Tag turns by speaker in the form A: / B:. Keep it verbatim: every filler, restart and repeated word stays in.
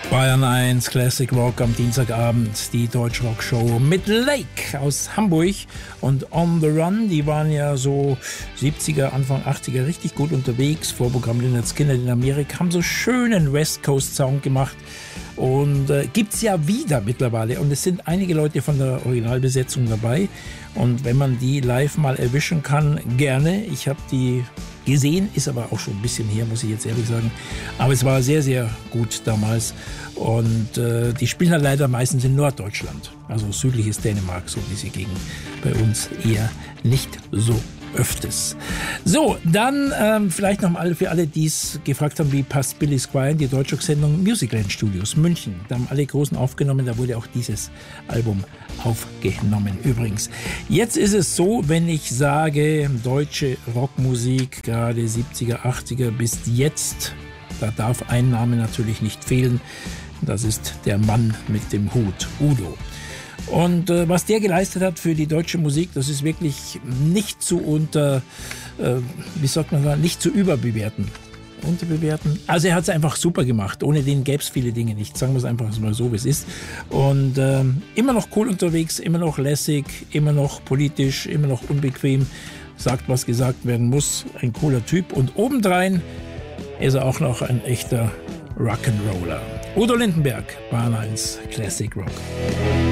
A: Bayern eins Classic Rock am Dienstagabend, die Deutschrock-Show mit Lake aus Hamburg und On the Run. Die waren ja so siebziger, Anfang achtziger richtig gut unterwegs. Vorprogramm Lynyrd Skynyrd in Amerika, haben so schönen West Coast Sound gemacht. Und äh, gibt es ja wieder mittlerweile. Und es sind einige Leute von der Originalbesetzung dabei. Und wenn man die live mal erwischen kann, gerne. Ich habe die gesehen, ist aber auch schon ein bisschen her, muss ich jetzt ehrlich sagen. Aber es war sehr, sehr gut damals. Und äh, die spielen halt leider meistens in Norddeutschland. Also südliches Dänemark, so diese Gegend. Bei uns eher nicht so öfters. So, dann ähm, vielleicht noch mal für alle, die es gefragt haben, wie passt Billy Squier in die Deutschrock-Sendung Musicland Studios München. Da haben alle Großen aufgenommen, da wurde auch dieses Album aufgenommen übrigens. Jetzt ist es so, wenn ich sage, deutsche Rockmusik, gerade siebziger, achtziger bis jetzt, da darf ein Name natürlich nicht fehlen. Das ist der Mann mit dem Hut, Udo. Und äh, was der geleistet hat für die deutsche Musik, das ist wirklich nicht zu unter, äh, wie sagt man da, nicht zu überbewerten. Unterbewerten. Also er hat es einfach super gemacht. Ohne den gäbe es viele Dinge nicht. Sagen wir es einfach mal so, wie es ist. Und ähm, immer noch cool unterwegs, immer noch lässig, immer noch politisch, immer noch unbequem. Sagt, was gesagt werden muss. Ein cooler Typ. Und obendrein ist er auch noch ein echter Rock'n'Roller. Udo Lindenberg, Bayern eins Classic Rock.